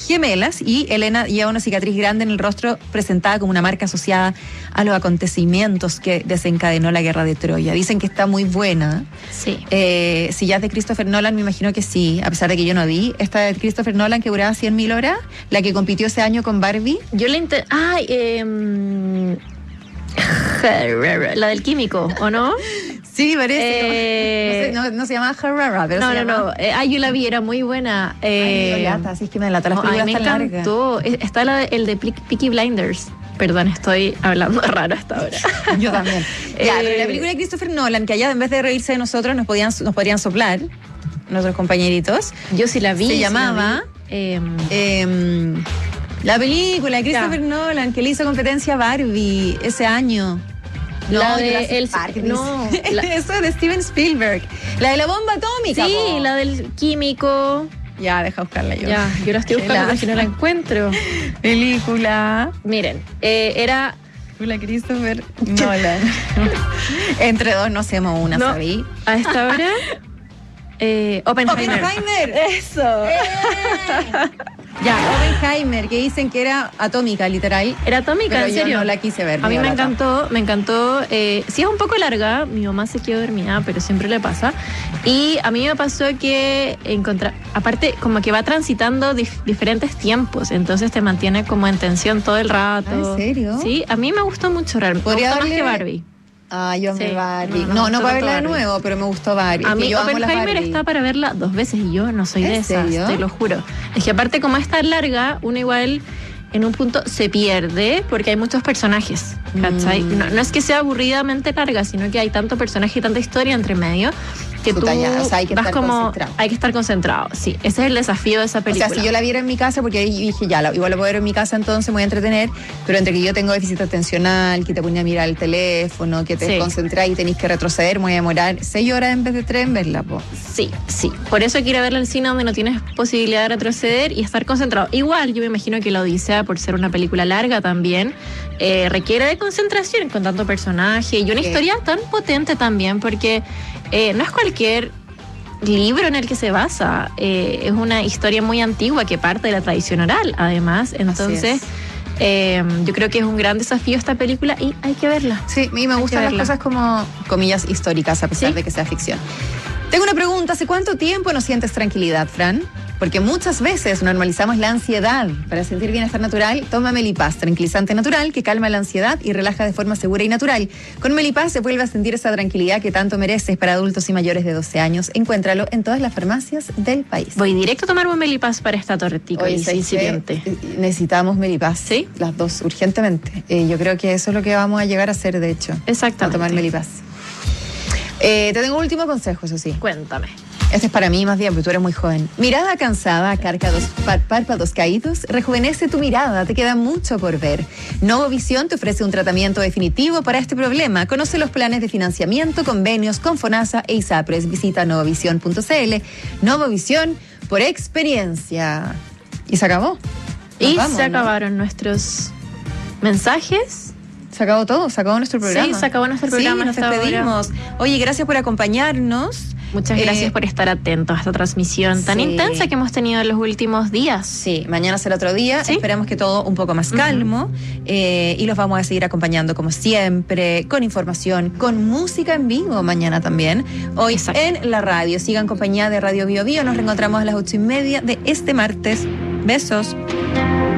gemelas y Elena lleva una cicatriz grande en el rostro presentada como una marca asociada a los acontecimientos que desencadenó la guerra de Troya. Dicen que está muy buena. Sí. Si ya es de Christopher Nolan, me imagino que sí, a pesar de que yo no vi. Esta de Christopher Nolan que duraba 100.000 horas, la que compitió ese año con Barbie. Yo le la del químico, ¿o no? Sí, parece. No se llama Herrera, pero No. Yo la vi, era muy buena. Así es que me delata, las películas me tan encantó. largas. Está el de Peaky Blinders. Perdón, estoy hablando raro hasta ahora. Yo también. Pero la película de Christopher Nolan, que allá en vez de reírse de nosotros nos podrían soplar, nuestros compañeritos. Yo sí la vi. Se llamaba... la película de Christopher Nolan, que le hizo competencia a Barbie ese año. La de el Park, eso es de Steven Spielberg. La de la bomba atómica. Sí, la del químico. Ya, deja buscarla yo. Ya, yo la estoy buscando porque no la encuentro. Película. Miren, era... La Christopher Nolan. Entre dos no hacemos una, ¿sabí? A esta hora... Oppenheimer. Eso. Ya, Oppenheimer, que dicen que era atómica, literal. Era atómica, pero en serio. Yo no la quise ver. A mí me encantó. Sí, es un poco larga. Mi mamá se quedó dormida, pero siempre le pasa. Y a mí me pasó que aparte, como que va transitando diferentes tiempos. Entonces te mantiene como en tensión todo el rato. ¿En serio? Sí, a mí me gustó mucho realmente. Me gustó más que Barbie. Yo amé Barbie. No para verla de nuevo, pero me gustó Barbie. A mí Oppenheimer está para verla 2 veces y yo no soy de esas, te lo juro. Es que aparte como es tan larga, uno igual en un punto se pierde porque hay muchos personajes, ¿cachai? No es que sea aburridamente larga, sino que hay tanto personaje y tanta historia entre medio que tú hay que estar concentrado. Hay que estar concentrado, sí. Ese es el desafío de esa película. O sea, si yo la viera en mi casa, porque ahí dije, igual la puedo ver en mi casa, entonces me voy a entretener, pero entre que yo tengo déficit atencional, que te pone a mirar el teléfono, que te desconcentrás y tenés que retroceder, me voy a demorar 6 horas en vez de 3 en verla, po. Sí. Por eso hay que ir a verla al cine donde no tienes posibilidad de retroceder y estar concentrado. Igual, yo me imagino que La Odisea, por ser una película larga también, requiere de concentración con tanto personaje y una historia tan potente también, porque no es cualquier libro en el que se basa, es una historia muy antigua que parte de la tradición oral, además. Entonces, yo creo que es un gran desafío esta película y hay que verla. Sí, y me gustan las cosas como, comillas, históricas, a pesar de que sea ficción. Tengo una pregunta, ¿hace cuánto tiempo no sientes tranquilidad, Fran? Porque muchas veces normalizamos la ansiedad. Para sentir bienestar natural, toma Melipaz, tranquilizante natural que calma la ansiedad y relaja de forma segura y natural. Con Melipaz se vuelve a sentir esa tranquilidad que tanto mereces para adultos y mayores de 12 años. Encuéntralo en todas las farmacias del país. Voy directo a tomar un Melipaz para esta torretita incipiente. Necesitamos Melipaz, ¿sí? Las dos, urgentemente. Yo creo que eso es lo que vamos a llegar a hacer, de hecho. Exactamente. A tomar Melipaz. Te tengo un último consejo, eso sí. Cuéntame. Este es para mí más bien, porque tú eres muy joven. Mirada cansada, párpados caídos, rejuvenece tu mirada, te queda mucho por ver. Novovisión te ofrece un tratamiento definitivo para este problema. Conoce los planes de financiamiento, convenios con FONASA e ISAPRES. Visita novovision.cl. Novovisión por experiencia. Y se acabó. Se acabaron nuestros mensajes. Se acabó todo, se acabó nuestro programa. Sí, se acabó nuestro programa. Nos despedimos. Oye, gracias por acompañarnos. Muchas gracias por estar atentos a esta transmisión tan intensa que hemos tenido en los últimos días. Sí, mañana será otro día. Esperamos que todo un poco más calmo. Y los vamos a seguir acompañando como siempre, con información, con música en vivo mañana también. Hoy en la radio. Sigan compañía de Radio Bio Bio. Nos reencontramos a las 8:30 de este martes. Besos.